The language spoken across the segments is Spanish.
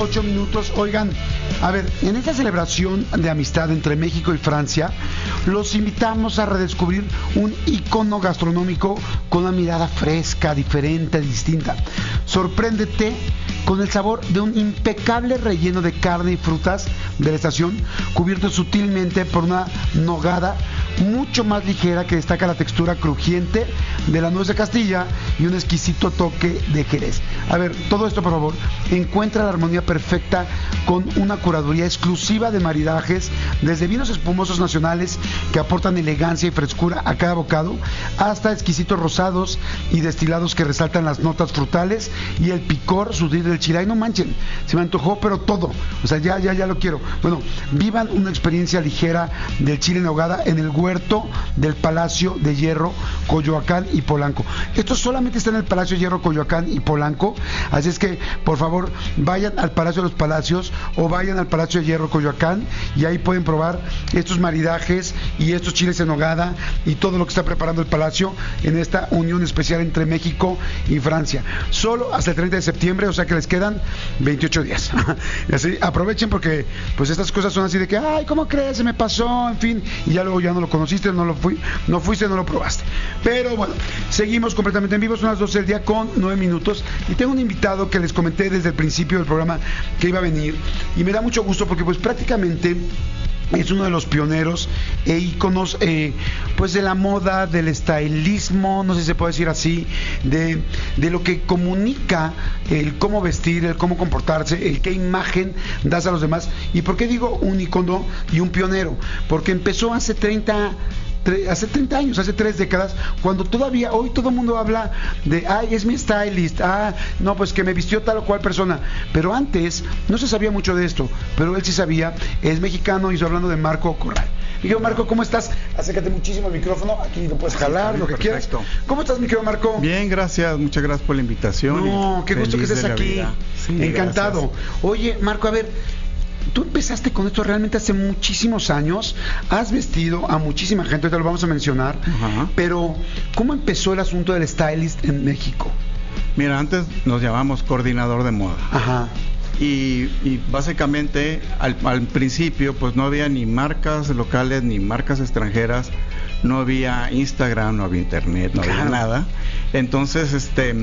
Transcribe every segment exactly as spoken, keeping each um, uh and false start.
ocho minutos. Oigan, a ver, en esta celebración de amistad entre México y Francia, los invitamos a redescubrir un icono gastronómico con una mirada fresca, diferente, distinta. Sorpréndete con el sabor de un impecable relleno de carne y frutas de la estación, cubierto sutilmente por una nogada mucho más ligera que destaca la textura crujiente de la nuez de Castilla y un exquisito toque de Jerez. A ver, todo esto, por favor, encuentra la armonía perfecta con una curaduría exclusiva de maridajes, desde vinos espumosos nacionales que aportan elegancia y frescura a cada bocado, hasta exquisitos rosados y destilados que resaltan las notas frutales y el picor sutil del chile. Ay, no manchen, se me antojó, pero todo, o sea, ya, ya, ya lo quiero. Bueno, vivan una experiencia ligera del chile en nogada en el huerto del Palacio de Hierro, Coyoacán y Polanco. Esto solamente está en el Palacio de Hierro, Coyoacán y Polanco, así es que, por favor, vayan al Palacio de los Palacios o vayan al Palacio de Hierro, Coyoacán, y ahí pueden probar estos maridajes y estos chiles en nogada y todo lo que está preparando el Palacio en esta unión especial entre México y Francia. Solo hasta el treinta de septiembre, o sea que les quedan veintiocho días. Así, aprovechen porque pues estas cosas son así de que, ay, ¿cómo crees? Se me pasó, en fin, y ya luego ya no lo conociste, no lo fui, no fuiste, no lo probaste. Pero bueno, seguimos completamente en vivo, son las doce del día con nueve minutos y tengo un invitado que les comenté desde el principio del programa que iba a venir y me da mucho gusto porque pues prácticamente es uno de los pioneros e íconos eh, pues de la moda, del estilismo, no sé si se puede decir así, de, de lo que comunica el cómo vestir, el cómo comportarse, el qué imagen das a los demás. ¿Y por qué digo un ícono y un pionero? Porque empezó hace treinta hace treinta años, hace tres décadas, cuando todavía, hoy todo el mundo habla de, ay, es mi stylist, ah, no, pues que me vistió tal o cual persona, pero antes no se sabía mucho de esto, pero él sí sabía, es mexicano y estoy hablando de Marco Corral. Mi querido Marco, ¿cómo estás? Acércate muchísimo al micrófono, aquí lo puedes jalar, lo que quieras. ¿Cómo estás, mi querido Marco? Bien, gracias, muchas gracias por la invitación. No, qué gusto que estés aquí, sí, encantado. Gracias. Oye, Marco, a ver, tú empezaste con esto realmente hace muchísimos años, has vestido a muchísima gente, ahorita lo vamos a mencionar, uh-huh. Pero ¿cómo empezó el asunto del stylist en México? Mira, antes nos llamamos coordinador de moda. Ajá. Y, y básicamente al, al principio pues no había ni marcas locales ni marcas extranjeras, no había Instagram, no había internet, no claro. había nada. Entonces, este...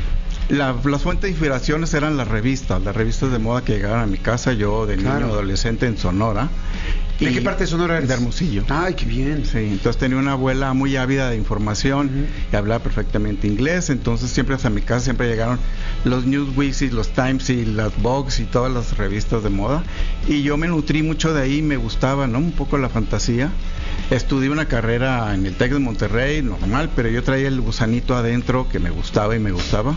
La, las fuentes de inspiraciones eran las revistas, las revistas de moda que llegaban a mi casa, yo de claro. niño adolescente en Sonora. ¿De qué parte de Sonora eres? De Hermosillo. Ay, qué bien. Sí, entonces tenía una abuela muy ávida de información uh-huh. y hablaba perfectamente inglés, entonces siempre hasta mi casa siempre llegaron los Newsweeks y los Times y las Vogue y todas las revistas de moda, y yo me nutrí mucho de ahí, me gustaba, ¿no? Un poco la fantasía. Estudié una carrera en el Tec de Monterrey, normal, pero yo traía el gusanito adentro que me gustaba y me gustaba.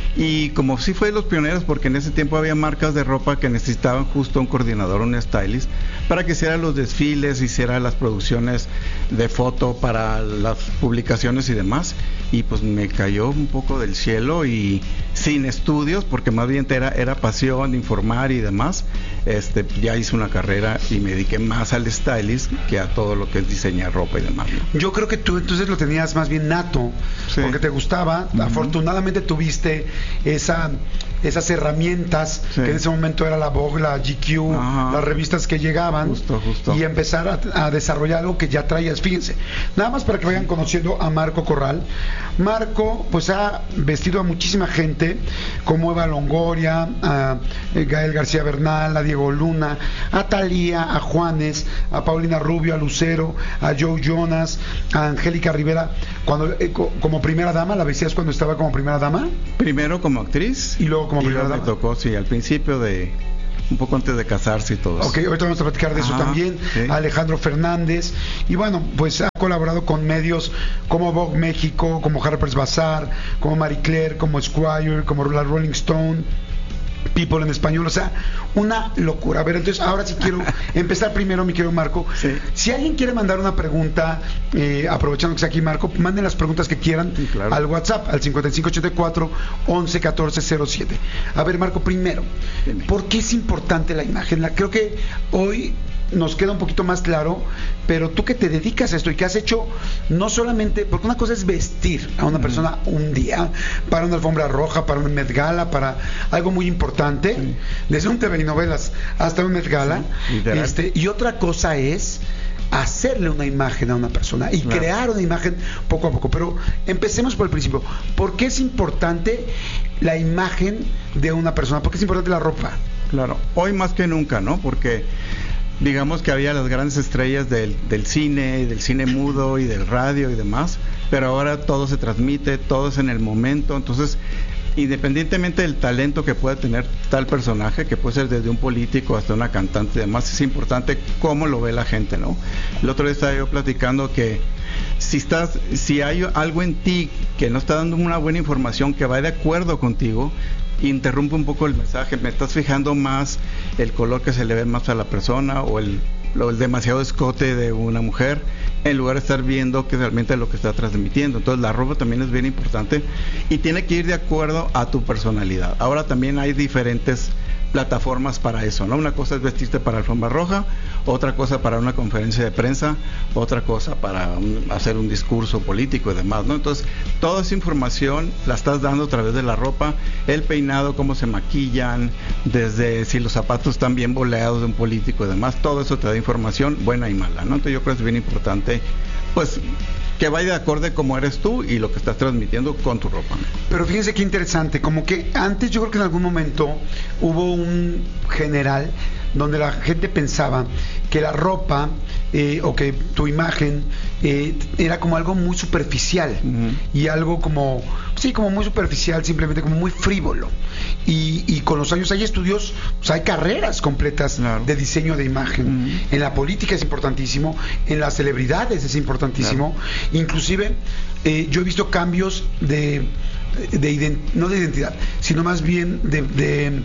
Y como sí fue de los pioneros, porque en ese tiempo había marcas de ropa que necesitaban justo un coordinador, un stylist, para que hiciera los desfiles, hiciera las producciones de foto para las publicaciones y demás. Y pues me cayó un poco del cielo y sin estudios, porque más bien era, era pasión, informar y demás. Este, ya hice una carrera y me dediqué más al stylist que a todo lo que es diseñar ropa y demás, ¿no? Yo creo que tú entonces lo tenías más bien nato, sí. porque te gustaba. Uh-huh. Afortunadamente tuviste esa esas herramientas sí. que en ese momento era la Vogue, la G Q, ajá. las revistas que llegaban justo, justo. y empezar a, a desarrollar algo que ya traías. Fíjense, nada más para que vayan conociendo a Marco Corral. Marco pues ha vestido a muchísima gente, como Eva Longoria, a Gael García Bernal, a Diego Luna, a Thalía, a Juanes, a Paulina Rubio, a Lucero, a Joe Jonas, a Angélica Rivera. Cuando eh, co- como primera dama, ¿la vestías cuando estaba como primera dama? Primero como actriz y luego como y primera luego dama. Me tocó, sí, al principio de un poco antes de casarse y todo eso. Ok, ahorita vamos a platicar de eso Ajá, también. sí. Alejandro Fernández. Y bueno, pues ha colaborado con medios como Vogue México, como Harper's Bazaar, como Marie Claire, como Esquire, como la Rolling Stone, People en español, o sea, una locura. A ver, entonces ahora sí quiero empezar primero, mi querido Marco. Sí. Si alguien quiere mandar una pregunta, eh, aprovechando que está aquí Marco, manden las preguntas que quieran sí, claro. al WhatsApp, al cincuenta y cinco ochenta y cuatro once catorce cero siete. A ver, Marco, primero, Dime. ¿por qué es importante la imagen? La, creo que hoy nos queda un poquito más claro, pero tú que te dedicas a esto y que has hecho no solamente, porque una cosa es vestir a una persona un día, para una alfombra roja, para un Met Gala, para algo muy importante, sí. desde un T V y novelas hasta un Met Gala, sí, este, y otra cosa es hacerle una imagen a una persona y claro. crear una imagen poco a poco. Pero empecemos por el principio. ¿Por qué es importante la imagen de una persona? ¿Por qué es importante la ropa? Claro, hoy más que nunca, ¿no? Porque digamos que había las grandes estrellas del, del cine, del cine mudo y del radio y demás, pero ahora todo se transmite, todo es en el momento. Entonces, independientemente del talento que pueda tener tal personaje, que puede ser desde un político hasta una cantante y demás, es importante cómo lo ve la gente, ¿no? El otro día estaba yo platicando que si estás, si hay algo en ti que no está dando una buena información que va de acuerdo contigo, interrumpe un poco el mensaje. Me estás fijando más el color que se le ve más a la persona o el, o el demasiado escote de una mujer, en lugar de estar viendo que realmente lo que está transmitiendo. Entonces la ropa también es bien importante y tiene que ir de acuerdo a tu personalidad. Ahora también hay diferentes plataformas para eso, ¿no? Una cosa es vestirte para alfombra roja, otra cosa para una conferencia de prensa, otra cosa para un, hacer un discurso político y demás, ¿no? Entonces, toda esa información la estás dando a través de la ropa, el peinado, cómo se maquillan, desde si los zapatos están bien boleados de un político y demás, todo eso te da información buena y mala, ¿no? Entonces yo creo que es bien importante, pues, que vaya de acorde como eres tú y lo que estás transmitiendo con tu ropa. Pero fíjense qué interesante, como que antes yo creo que en algún momento hubo un general donde la gente pensaba que la ropa eh, o que tu imagen eh, era como algo muy superficial uh-huh. y algo como, sí, como muy superficial, simplemente como muy frívolo. Y, y con los años hay estudios, o sea, hay carreras completas claro. de diseño de imagen. Uh-huh. En la política es importantísimo, en las celebridades es importantísimo. Claro. Inclusive eh, yo he visto cambios de, de ident- no de identidad, sino más bien de, de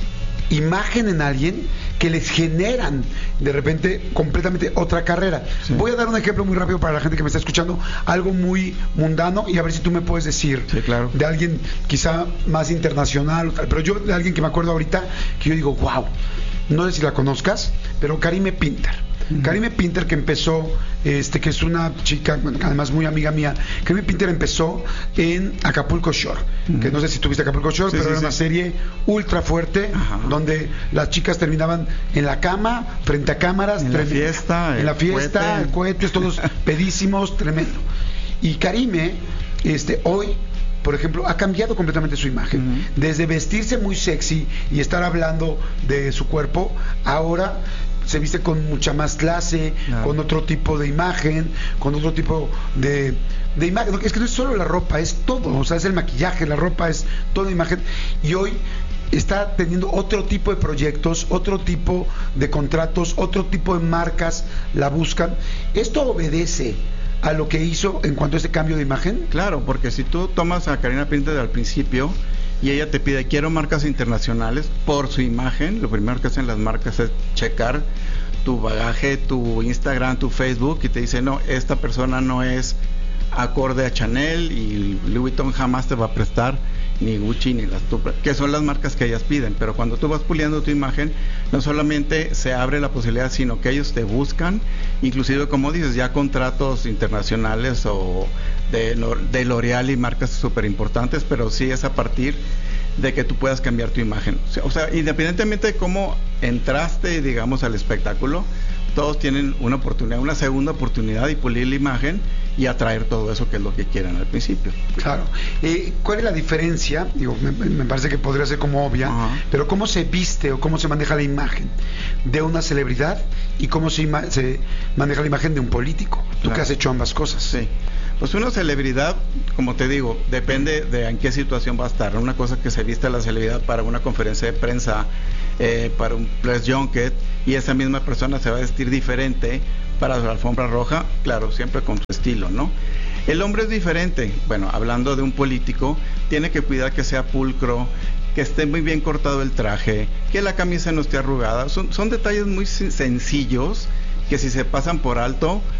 imagen en alguien que les generan de repente completamente otra carrera. Sí. Voy a dar un ejemplo muy rápido para la gente que me está escuchando, algo muy mundano, y a ver si tú me puedes decir sí, claro. de alguien quizá más internacional, pero yo de alguien que me acuerdo ahorita, que yo digo, wow, no sé si la conozcas, pero Karime Pinter. Uh-huh. Karime Pinter, que empezó, este, que es una chica, además muy amiga mía. Karime Pinter empezó en Acapulco Shore, uh-huh. que no sé si tuviste Acapulco Shore, sí, pero sí, era sí. una serie ultra fuerte, uh-huh. donde las chicas terminaban en la cama, frente a cámaras, en tremendo, la fiesta, en la fiesta, cohete. cohetes, todos pedísimos, tremendo. Y Karime, este, hoy, por ejemplo, ha cambiado completamente su imagen. Uh-huh. Desde vestirse muy sexy y estar hablando de su cuerpo, ahora se viste con mucha más clase, claro. con otro tipo de imagen, con otro tipo de, de imagen. Es que no es solo la ropa, es todo. O sea, es el maquillaje, la ropa, es toda imagen. Y hoy está teniendo otro tipo de proyectos, otro tipo de contratos, otro tipo de marcas la buscan. Esto obedece a lo que hizo en cuanto a este cambio de imagen. Claro, porque si tú tomas a Karime Pinter al principio y ella te pide, quiero marcas internacionales por su imagen, lo primero que hacen las marcas es checar tu bagaje, tu Instagram, tu Facebook, y te dice, no, esta persona no es acorde a Chanel, y Louis Vuitton jamás te va a prestar, ni Gucci, ni las Tupperware, que son las marcas que ellas piden. Pero cuando tú vas puliendo tu imagen, no solamente se abre la posibilidad, sino que ellos te buscan, inclusive, como dices, ya contratos internacionales o de, de L'Oreal y marcas súper importantes, pero sí es a partir de que tú puedas cambiar tu imagen. O sea, independientemente de cómo entraste, digamos, al espectáculo, todos tienen una oportunidad, una segunda oportunidad, y pulir la imagen y atraer todo eso que es lo que quieran al principio. Claro. Eh, ¿Cuál es la diferencia? Digo, me, me parece que podría ser como obvia, uh-huh. pero ¿cómo se viste o cómo se maneja la imagen de una celebridad y cómo se, ima- se maneja la imagen de un político? Tú claro. que has hecho ambas cosas. Sí. Pues una celebridad, como te digo, depende de en qué situación va a estar. Una cosa que se viste la celebridad para una conferencia de prensa, eh, para un press junket, y esa misma persona se va a vestir diferente para la alfombra roja, claro, siempre con su estilo, ¿no? El hombre es diferente. Bueno, hablando de un político, tiene que cuidar que sea pulcro, que esté muy bien cortado el traje, que la camisa no esté arrugada. Son, son detalles muy sencillos que si se pasan por alto,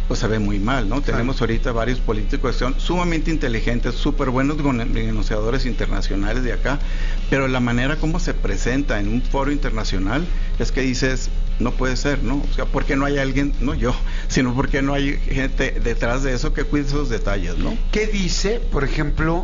pues se ve muy mal, ¿no? Tenemos Claro. ahorita varios políticos que son sumamente inteligentes, súper buenos negociadores internacionales de acá, pero la manera como se presenta en un foro internacional es que dices, no puede ser, ¿no? O sea, ¿por qué no hay alguien, no yo, sino porque no hay gente detrás de eso que cuide esos detalles, ¿no? ¿Qué dice, por ejemplo,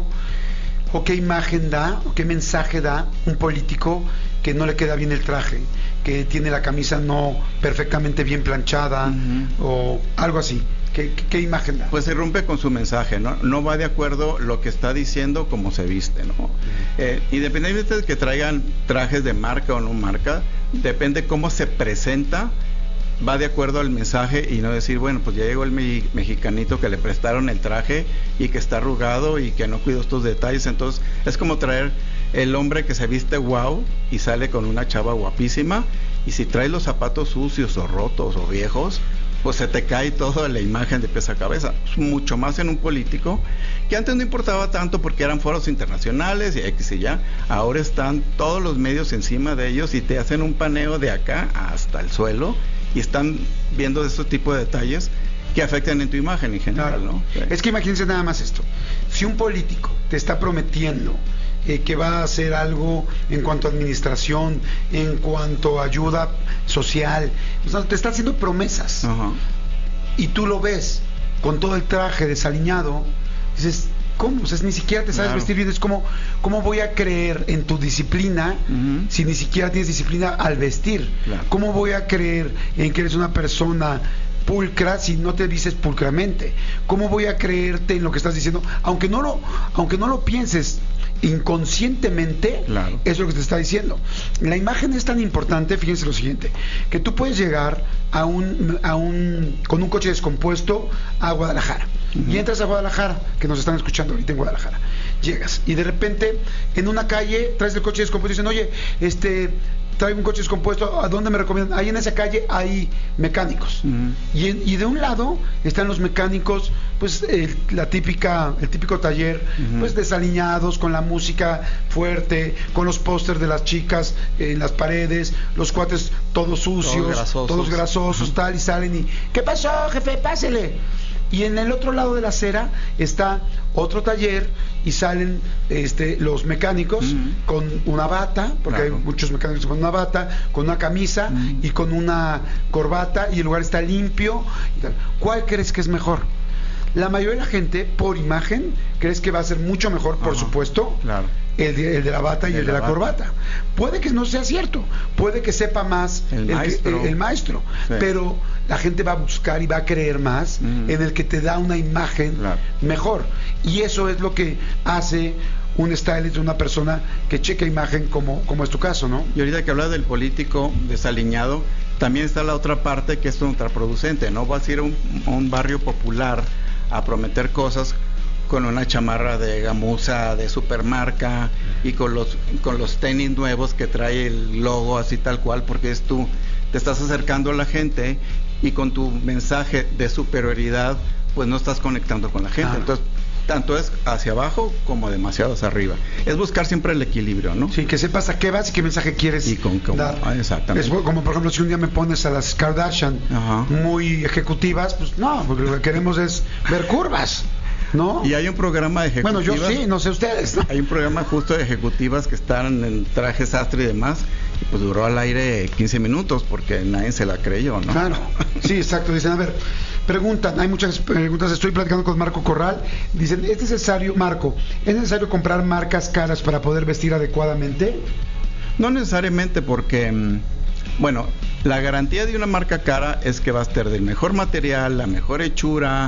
o qué imagen da, o qué mensaje da un político que no le queda bien el traje, que tiene la camisa no perfectamente bien planchada, uh-huh, o algo así? ¿Qué, qué, qué imagen da? Pues se rompe con su mensaje, ¿no? No va de acuerdo lo que está diciendo como se viste, ¿no? Uh-huh. Eh, independientemente de que traigan trajes de marca o no marca, depende cómo se presenta, va de acuerdo al mensaje, y no decir, bueno, pues ya llegó el me- mexicanito que le prestaron el traje y que está arrugado y que no cuidó estos detalles. Entonces es como traer el hombre que se viste wow y sale con una chava guapísima, y si trae los zapatos sucios o rotos o viejos, pues se te cae toda la imagen de pies a cabeza. Mucho más en un político que antes no importaba tanto porque eran foros internacionales y X y ya. Ahora están todos los medios encima de ellos y te hacen un paneo de acá hasta el suelo y están viendo este tipo de detalles que afectan en tu imagen en general, claro, ¿no? Sí. Es que imagínense nada más esto. Si un político te está prometiendo eh, que va a hacer algo en cuanto a administración, en cuanto a ayuda social, o sea, te está haciendo promesas, uh-huh, y tú lo ves con todo el traje desaliñado, dices, ¿cómo? O sea, ni siquiera te sabes claro. vestir bien. Es como, ¿cómo voy a creer en tu disciplina uh-huh, si ni siquiera tienes disciplina al vestir? Claro. ¿Cómo voy a creer en que eres una persona pulcra si no te dices pulcramente? ¿Cómo voy a creerte en lo que estás diciendo? Aunque no lo, aunque no lo pienses inconscientemente, claro, es lo que te está diciendo. La imagen es tan importante, fíjense lo siguiente, que tú puedes llegar a un, a un con un coche descompuesto a Guadalajara, uh-huh, y entras a Guadalajara, que nos están escuchando ahorita en Guadalajara, llegas y de repente en una calle traes el coche descompuesto y dicen, oye, este traigo un coche descompuesto, ¿a dónde me recomiendan? Ahí en esa calle hay mecánicos, uh-huh, y, en, y de un lado están los mecánicos, pues el, la típica, el típico taller, uh-huh, pues desaliñados, con la música fuerte, con los pósters de las chicas en las paredes, los cuates todos sucios, todos grasosos, todos grasosos, uh-huh, tal, y salen y, ¿qué pasó, jefe? Pásele. Y en el otro lado de la acera está otro taller y salen este, los mecánicos, uh-huh, con una bata, porque claro, hay muchos mecánicos con una bata, con una camisa, uh-huh, y con una corbata, y el lugar está limpio y tal. ¿Cuál crees que es mejor? La mayoría de la gente, por imagen, crees que va a ser mucho mejor, por uh-huh, supuesto, claro, el de, el de la bata y el, el de la, la corbata. Puede que no sea cierto, puede que sepa más el, el maestro, el, el maestro sí, pero la gente va a buscar y va a creer más, uh-huh, en el que te da una imagen, claro, mejor. Y eso es lo que hace un stylist de una persona que checa imagen, como, como es tu caso, ¿no? Y ahorita que hablas del político desaliñado, también está la otra parte que es contraproducente, ¿no? Vas a ir a un, a un barrio popular a prometer cosas con una chamarra de gamuza de supermarca y con los con los tenis nuevos que trae el logo así tal cual, porque es tú te estás acercando a la gente y con tu mensaje de superioridad pues no estás conectando con la gente. Ah. Entonces tanto es hacia abajo como demasiado hacia arriba. Es buscar siempre el equilibrio, ¿no? Sí, que sepas a qué vas y qué mensaje quieres y con, con, dar. Ah, exactamente. Es como, por ejemplo, si un día me pones a las Kardashian, ajá, muy ejecutivas, pues no, porque lo que queremos es ver curvas, ¿no? Y hay un programa de ejecutivas. Bueno, yo sí, no sé ustedes, ¿no? Hay un programa justo de ejecutivas que están en traje sastre y demás, y pues duró al aire quince minutos porque nadie se la creyó, ¿no? Claro, sí, exacto. Dicen, a ver, preguntan, hay muchas preguntas, estoy platicando con Marco Corral, dicen, ¿es necesario, Marco, es necesario comprar marcas caras para poder vestir adecuadamente? No necesariamente, porque, bueno, la garantía de una marca cara es que va a estar del mejor material, la mejor hechura,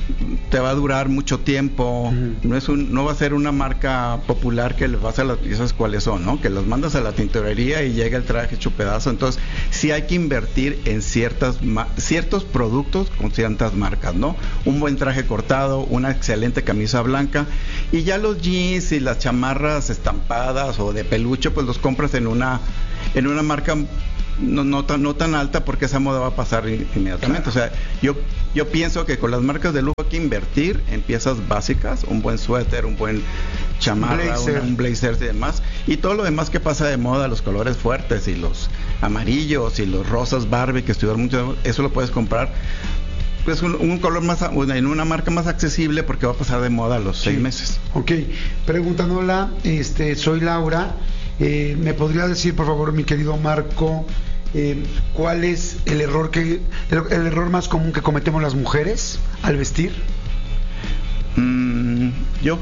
te va a durar mucho tiempo, uh-huh, no es un, no va a ser una marca popular que le vas a las piezas cuáles son, ¿no? Que las mandas a la tintorería y llega el traje hecho pedazo. Entonces sí hay que invertir en ciertas ma- ciertos productos con ciertas marcas, ¿no? Un buen traje cortado, una excelente camisa blanca, y ya los jeans y las chamarras estampadas o de peluche pues los compras en una en una marca no, no, tan, no tan alta, porque esa moda va a pasar inmediatamente. Claro. O sea, yo, yo pienso que con las marcas de lujo hay que invertir en piezas básicas, un buen suéter, un buen chamarra, blazer. Un, un blazer y demás, y todo lo demás que pasa de moda, los colores fuertes y los amarillos y los rosas Barbie que estuvieron mucho, eso lo puedes comprar pues un, un color más, en una marca más accesible porque va a pasar de moda a los sí. seis meses. Ok, pregúntanosla, este, soy Laura, eh, ¿me podría decir por favor mi querido Marco, eh, cuál es el error que el, el error más común que cometemos las mujeres al vestir?